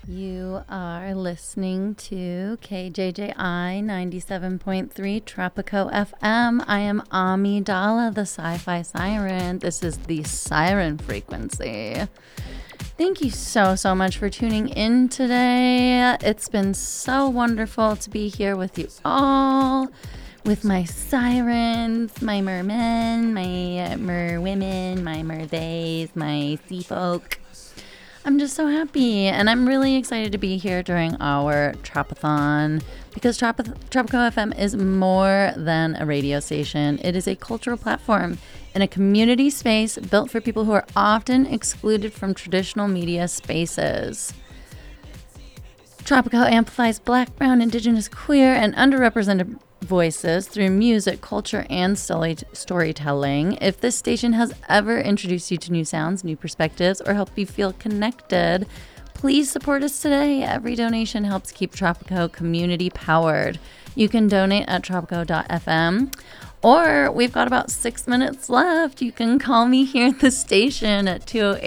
You are listening to KJJI 97.3 Tropico FM. I am Ami Dala, the Sci-Fi Siren. This is the Siren Frequency. Thank you so much for tuning in today. It's been so wonderful to be here with you all, with my sirens, my mermen, my merwomen, my mertheys, my sea folk. I'm just so happy, and I'm really excited to be here during our Tropathon because Tropico FM is more than a radio station. It is a cultural platform and a community space built for people who are often excluded from traditional media spaces. Tropico amplifies Black, Brown, Indigenous, queer, and underrepresented voices through music, culture, and storytelling. If this station has ever introduced you to new sounds, new perspectives, or helped you feel connected, please support us today. Every donation helps keep Tropico community powered. You can donate at tropico.fm, or we've got about 6 minutes left. You can call me here at the station at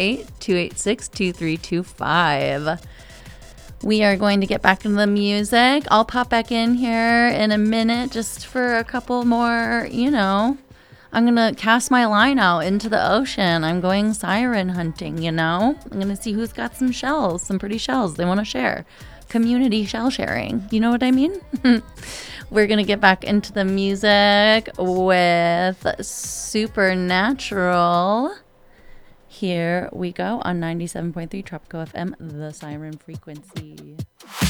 208-286-2325. We are going to get back into the music. I'll pop back in here in a minute just for a couple more, I'm going to cast my line out into the ocean. I'm going siren hunting, I'm going to see who's got some shells, some pretty shells they want to share. Community shell sharing. You know what I mean? We're going to get back into the music with Supernatural. Here we go on 97.3 Tropico FM, the Siren Frequency.